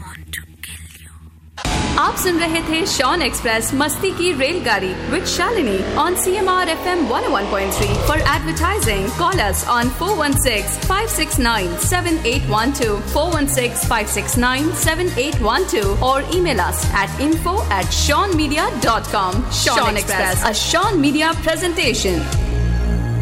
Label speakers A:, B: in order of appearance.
A: आप सुन रहे थे शॉन एक्सप्रेस मस्ती की रेलगाड़ी with Shalini on CMR FM 101.3. For advertising, call us on 416-569-7812, 416-569-7812 or email us at info@shawnmedia.com. Shawn Express, a Shawn Media presentation.